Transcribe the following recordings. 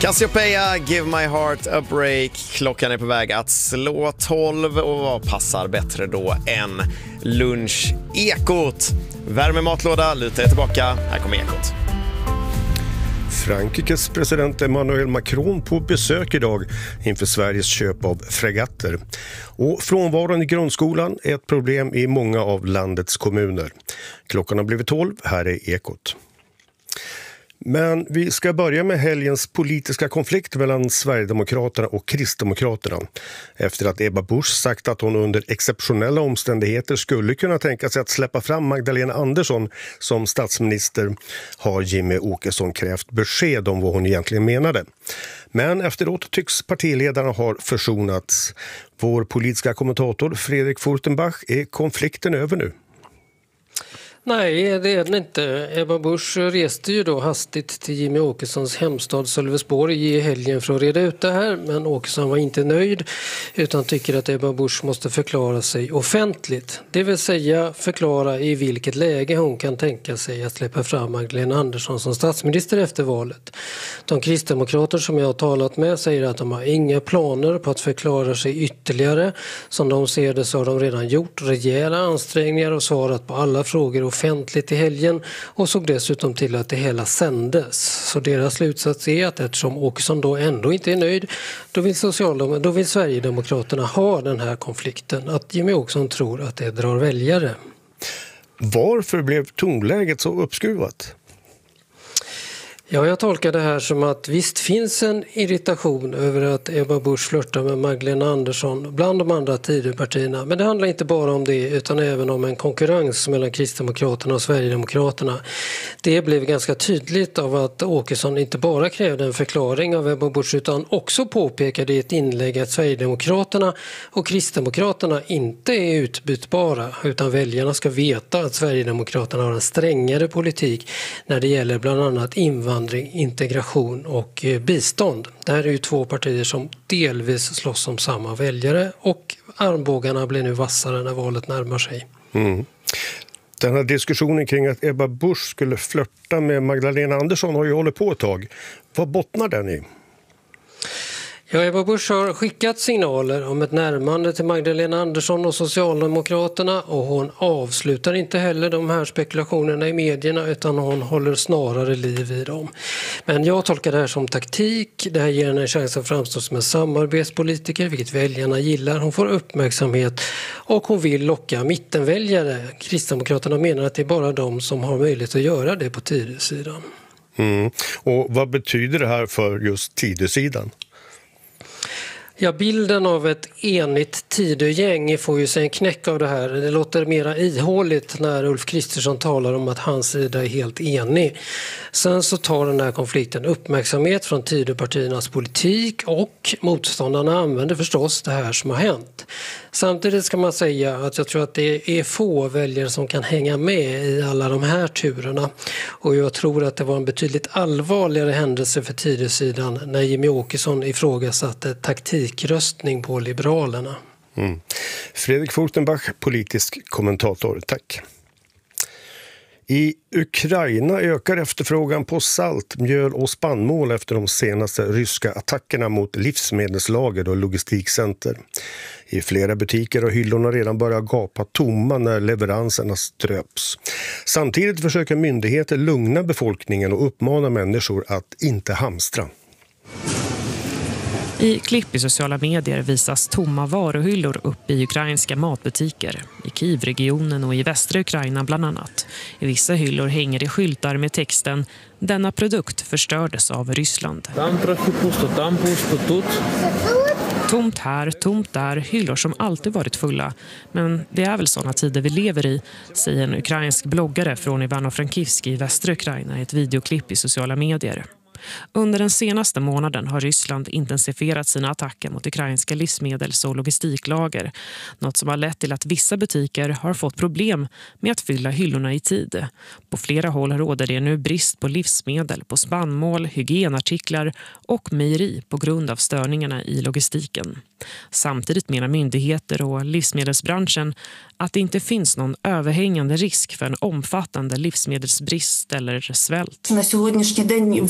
Cassiopeia, Give My Heart a Break. Klockan är på väg att slå 12 och vad passar bättre då än lunch-ekot. Värme matlåda, luta er tillbaka. Här kommer ekot. Frankrikes president Emmanuel Macron på besök idag inför Sveriges köp av fregatter. Och frånvaron i grundskolan är ett problem i många av landets kommuner. Klockan har blivit 12, här är ekot. Men vi ska börja med helgens politiska konflikt mellan Sverigedemokraterna och Kristdemokraterna. Efter att Ebba Busch sagt att hon under exceptionella omständigheter skulle kunna tänka sig att släppa fram Magdalena Andersson som statsminister har Jimmie Åkesson krävt besked om vad hon egentligen menade. Men efteråt tycks partiledarna ha försonats. Vår politiska kommentator Fredrik Furtenbach, är konflikten över nu? Nej, det är den inte. Ebba Busch reste ju då hastigt till Jimmie Åkessons hemstad Sölvesborg i helgen för att reda ut det här. Men Åkesson var inte nöjd utan tycker att Ebba Busch måste förklara sig offentligt. Det vill säga förklara i vilket läge hon kan tänka sig att släppa fram Magdalena Andersson som statsminister efter valet. De kristdemokrater som jag har talat med säger att de har inga planer på att förklara sig ytterligare. Som de ser det så har de redan gjort rejäla ansträngningar och svarat på alla frågor offentligt i helgen och såg dessutom till att det hela sändes. Så deras slutsats är att eftersom Åkesson då ändå inte är nöjd, då vill Sverigedemokraterna ha den här konflikten. Att Jimmie Åkesson tror att det drar väljare. Varför blev tonläget så uppskruvat? Ja, jag tolkar det här som att visst finns en irritation över att Ebba Busch flörtar med Magdalena Andersson bland de andra Tidöpartierna. Men det handlar inte bara om det utan även om en konkurrens mellan Kristdemokraterna och Sverigedemokraterna. Det blev ganska tydligt av att Åkesson inte bara krävde en förklaring av Ebba Busch utan också påpekade i ett inlägg att Sverigedemokraterna och Kristdemokraterna inte är utbytbara utan väljarna ska veta att Sverigedemokraterna har en strängare politik när det gäller bland annat invandring, integration och bistånd. Det här är ju två partier som delvis slåss om samma väljare och armbågarna blir nu vassare när valet närmar sig. Mm. Den här diskussionen kring att Ebba Busch skulle flirta med Magdalena Andersson har ju hållit på ett tag. Vad bottnar den i? Ja, Ebba Busch har skickat signaler om ett närmande till Magdalena Andersson och Socialdemokraterna och hon avslutar inte heller de här spekulationerna i medierna utan hon håller snarare liv i dem. Men jag tolkar det här som taktik. Det här ger henne en chans att framstå som en samarbetspolitiker, vilket väljarna gillar. Hon får uppmärksamhet och hon vill locka mittenväljare. Kristdemokraterna menar att det är bara de som har möjlighet att göra det på Tidösidan. Mm. Och vad betyder det här för just Tidösidan? Ja, bilden av ett enigt Tidögäng får ju sig en knäck av det här. Det låter mera ihåligt när Ulf Kristersson talar om att hans sida är helt enig. Sen så tar den här konflikten uppmärksamhet från Tidöpartiernas politik och motståndarna använder förstås det här som har hänt. Samtidigt ska man säga att jag tror att det är få väljare som kan hänga med i alla de här turerna. Och jag tror att det var en betydligt allvarligare händelse för Tidösidan när Jimmie Åkesson ifrågasatte taktikröstning på Liberalerna. Mm. Fredrik Furtenbach, politisk kommentator. Tack. I Ukraina ökar efterfrågan på salt, mjöl och spannmål efter de senaste ryska attackerna mot livsmedelslager och logistikcenter. I flera butiker har hyllorna redan börjat gapa tomma när leveranserna ströps. Samtidigt försöker myndigheter lugna befolkningen och uppmana människor att inte hamstra. I klipp i sociala medier visas tomma varuhyllor upp i ukrainska matbutiker. I Kyiv-regionen och i västra Ukraina bland annat. I vissa hyllor hänger det skyltar med texten "Denna produkt förstördes av Ryssland". Tomt här, tomt där, hyllor som alltid varit fulla. Men det är väl sådana tider vi lever i, säger en ukrainsk bloggare från Ivano-Frankivsk i västra Ukraina i ett videoklipp i sociala medier. Under den senaste månaden har Ryssland intensifierat sina attacker mot ukrainska livsmedels- och logistiklager. Något som har lett till att vissa butiker har fått problem med att fylla hyllorna i tid. På flera håll råder det nu brist på livsmedel, på spannmål, hygienartiklar och mejeri på grund av störningarna i logistiken. Samtidigt menar myndigheter och livsmedelsbranschen att det inte finns någon överhängande risk för en omfattande livsmedelsbrist eller svält. На сьогоднішній день в Україні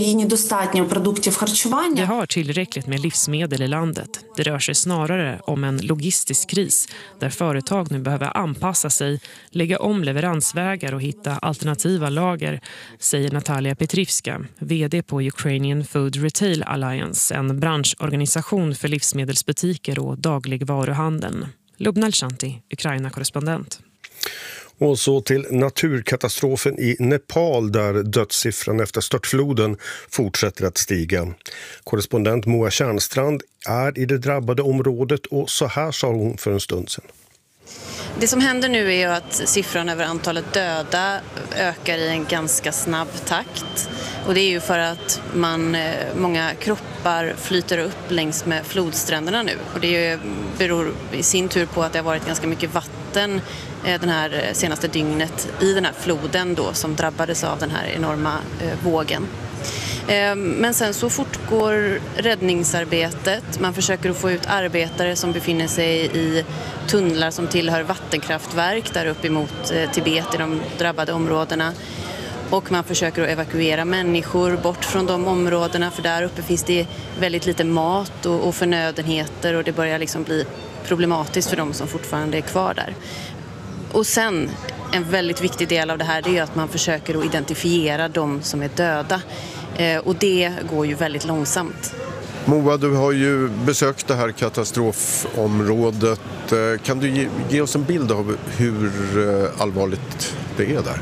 Vi har tillräckligt med livsmedel i landet. Det rör sig snarare om en logistisk kris där företag nu behöver anpassa sig, lägga om leveransvägar och hitta alternativa lager, säger Natalia Petrivska, vd på Ukrainian Food Retail Alliance, en branschorganisation för livsmedelsbutiker och dagligvaruhandeln. Lubna Alshanti, Ukraina-korrespondent. Och så till naturkatastrofen i Nepal där dödssiffran efter störtfloden fortsätter att stiga. Korrespondent Moa Tjärnstrand är i det drabbade området och så här sa hon för en stund sedan. Det som händer nu är ju att siffran över antalet döda ökar i en ganska snabb takt. Och det är ju för att många kroppar flyter upp längs med flodstränderna nu. Och det beror i sin tur på att det har varit ganska mycket vatten den här senaste dygnet i den här floden då, som drabbades av den här enorma vågen. Men sen så fortgår räddningsarbetet. Man försöker att få ut arbetare som befinner sig i tunnlar som tillhör vattenkraftverk där uppe emot Tibet i de drabbade områdena. Och man försöker att evakuera människor bort från de områdena, för där uppe finns det väldigt lite mat och förnödenheter och det börjar liksom bli problematiskt för de som fortfarande är kvar där. Och sen en väldigt viktig del av det här är att man försöker att identifiera de som är döda. Och det går ju väldigt långsamt. Moa, du har ju besökt det här katastrofområdet. Kan du ge oss en bild av hur allvarligt det är där?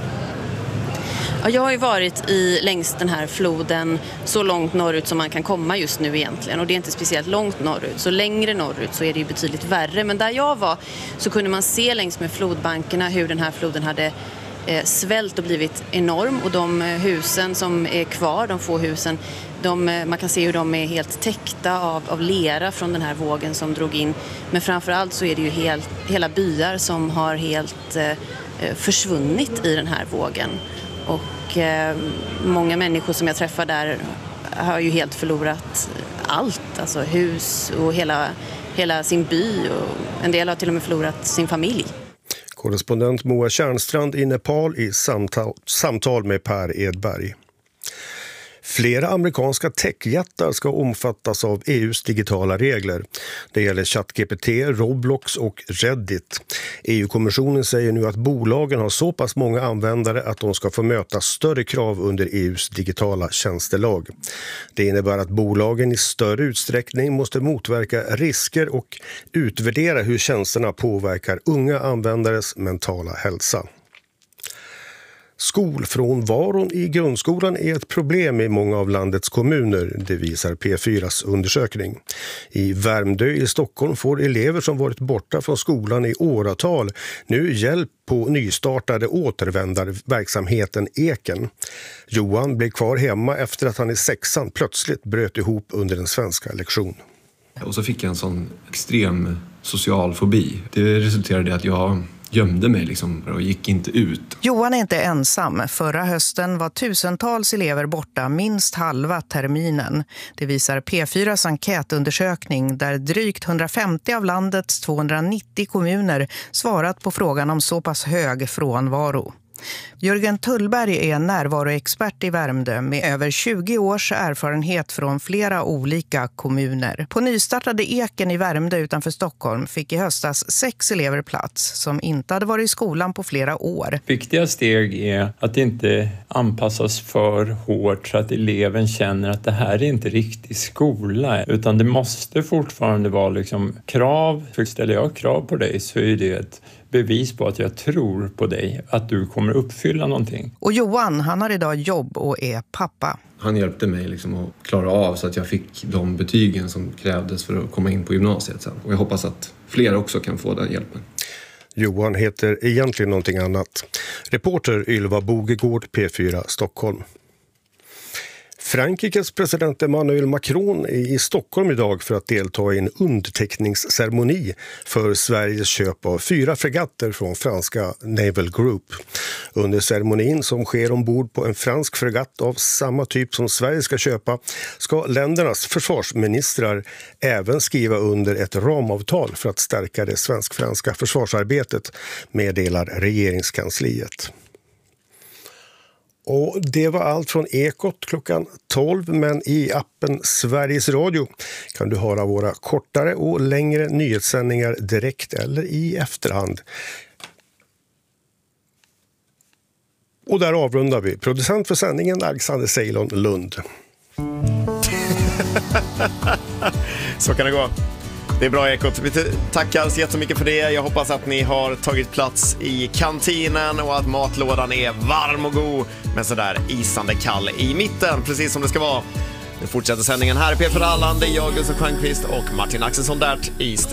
Ja, jag har ju varit längs den här floden så långt norrut som man kan komma just nu egentligen. Och det är inte speciellt långt norrut. Så längre norrut så är det ju betydligt värre. Men där jag var så kunde man se längs med flodbankerna hur den här floden hade svällt och blivit enorm. Och de husen som är kvar, de få husen, man kan se hur de är helt täckta av lera från den här vågen som drog in. Men framförallt så är det ju hela byar som har helt försvunnit i den här vågen. Och många människor som jag träffar där har ju helt förlorat allt. Alltså hus och hela sin by, och en del har till och med förlorat sin familj. Korrespondent Moa Tjärnstrand i Nepal i samtal med Per Edberg. Flera amerikanska techjättar ska omfattas av EUs digitala regler. Det gäller ChatGPT, Roblox och Reddit. EU-kommissionen säger nu att bolagen har så pass många användare att de ska få möta större krav under EUs digitala tjänstelag. Det innebär att bolagen i större utsträckning måste motverka risker och utvärdera hur tjänsterna påverkar unga användares mentala hälsa. Skolfrånvaron i grundskolan är ett problem i många av landets kommuner, det visar P4s undersökning. I Värmdö i Stockholm får elever som varit borta från skolan i åratal nu hjälp på nystartade återvändarverksamheten Eken. Johan blev kvar hemma efter att han i 6:an plötsligt bröt ihop under en svenska lektion. Och så fick jag en sån extrem social fobi. Det resulterade i att jag gömde mig och gick inte ut. Johan är inte ensam. Förra hösten var tusentals elever borta minst halva terminen. Det visar P4s enkätundersökning där drygt 150 av landets 290 kommuner svarat på frågan om så pass hög frånvaro. Jörgen Tullberg är närvaroexpert i Värmdö med över 20 års erfarenhet från flera olika kommuner. På nystartade Eken i Värmdö utanför Stockholm fick i höstas 6 elever plats som inte hade varit i skolan på flera år. Viktiga steg är att det inte anpassas för hårt så att eleven känner att det här är inte riktig skola, utan det måste fortfarande vara krav. För ställer jag krav på dig så är det ett bevis på att jag tror på dig, att du kommer uppfylla någonting. Och Johan, han har idag jobb och är pappa. Han hjälpte mig att klara av så att jag fick de betygen som krävdes för att komma in på gymnasiet sen. Och jag hoppas att fler också kan få den hjälpen. Johan heter egentligen någonting annat. Reporter Ylva Bogegård, P4 Stockholm. Frankrikes president Emmanuel Macron är i Stockholm idag för att delta i en underteckningsceremoni för Sveriges köp av 4 fregatter från franska Naval Group. Under ceremonin som sker ombord på en fransk fregatt av samma typ som Sverige ska köpa ska ländernas försvarsministrar även skriva under ett ramavtal för att stärka det svensk-franska försvarsarbetet, meddelar regeringskansliet. Och det var allt från Ekot klockan 12, men i appen Sveriges Radio kan du höra våra kortare och längre nyhetssändningar direkt eller i efterhand. Och där avrundar vi. Producent för sändningen Alexander Ceylon Lund. Så kan det gå. Det är bra Ekot. Vi tackar så jättemycket för det. Jag hoppas att ni har tagit plats i kantinen och att matlådan är varm och god men sådär isande kall i mitten, precis som det ska vara. Nu fortsätter sändningen här i P4 Halland. Det är jag, Gustav Stjernqvist och Martin Axelsson Dert i studion.